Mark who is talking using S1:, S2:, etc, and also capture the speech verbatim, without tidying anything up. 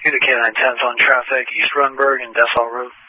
S1: Unit K nine ten on traffic, East Runberg and Dessau Road.